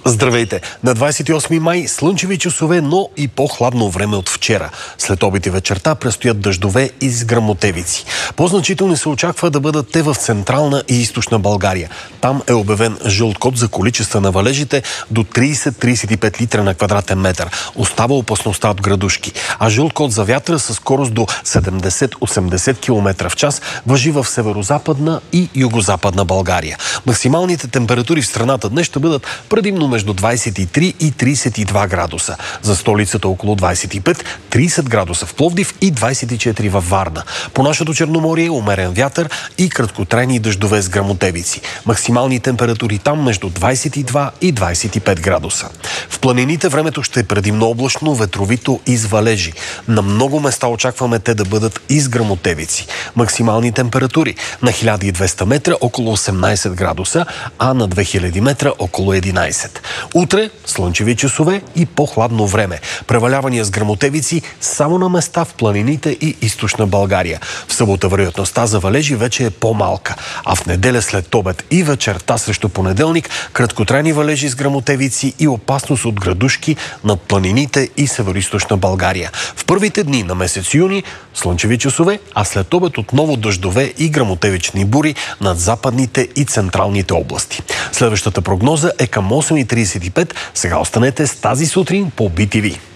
Здравейте! На 28 май слънчеви часове, но и по-хладно време от вчера. След обед и вечерта предстоят дъждове и сграмотевици. По-значителни се очаква да бъдат те в централна и източна България. Там е обявен жълт код за количества на валежите до 30-35 литра на квадратен метър. Остава опасността от градушки. А жълт код за вятъра със скорост до 70-80 км в час важи в северозападна и югозападна България. Максималните температури в страната днес ще бъдат предимно между 23 и 32 градуса. За столицата около 25, 30 градуса в Пловдив и 24 във Варна. По нашето Черноморие умерен вятър и краткотрайни дъждове с грамотевици. Максимални температури там между 22 и 25 градуса. В планините времето ще е предимно облачно, ветровито и с валежи. На много места очакваме те да бъдат и с грамотевици. Максимални температури на 1200 метра около 18 градуса, а на 2000 метра около 11. Утре слънчеви часове и по-хладно време. Превалявания с грамотевици само на места в планините и източна България. В събота вероятността за валежи вече е по-малка. А в неделя след обед и вечерта срещу понеделник краткотрайни валежи с грамотевици и опасност от градушки над планините и североизточна България. В първите дни на месец юни слънчеви часове, а след обед отново дъждове и грамотевични бури над западните и централните области. Следващата прогноза е към 8:35. Сега останете с тази сутрин по BTV.